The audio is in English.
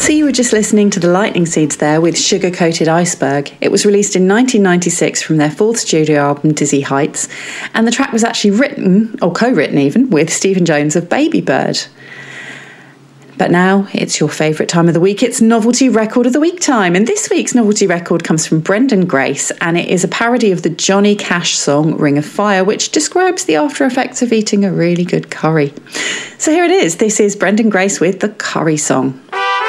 So you were just listening to the Lightning Seeds there with Sugar Coated Iceberg. It was released in 1996 from their fourth studio album, Dizzy Heights, and the track was actually written, or co-written even, with Stephen Jones of Babybird. But now it's your favourite time of the week. It's Novelty Record of the Week time. And this week's novelty record comes from Brendan Grace, and it is a parody of the Johnny Cash song Ring of Fire, which describes the after effects of eating a really good curry. So here it is. This is Brendan Grace with the Curry Song.